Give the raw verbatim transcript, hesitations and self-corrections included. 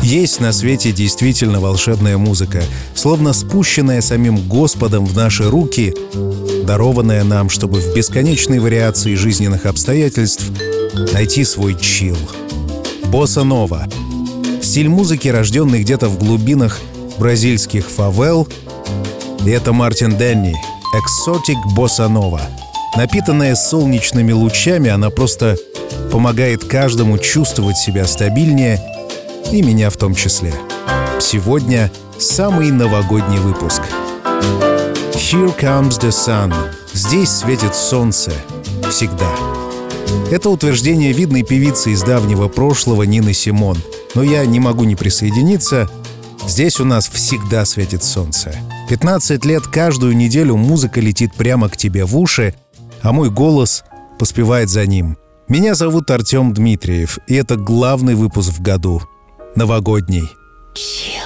Есть на свете действительно волшебная музыка, словно спущенная самим Господом в наши руки, дарованная нам, чтобы в бесконечной вариации жизненных обстоятельств найти свой чилл. Босса-нова. Стиль музыки, рожденный где-то в глубинах бразильских фавел. И это Мартин Денни, «Exotic босса-нова». Напитанная солнечными лучами, она просто помогает каждому чувствовать себя стабильнее, и меня в том числе. Сегодня самый новогодний выпуск. Here comes the sun. Здесь светит солнце. Всегда. Это утверждение видной певицы из давнего прошлого Нины Симон. Но я не могу не присоединиться. Здесь у нас всегда светит солнце. пятнадцать лет каждую неделю музыка летит прямо к тебе в уши, а мой голос поспевает за ним. Меня зовут Артем Дмитриев, и это главный выпуск в году. Новогодний.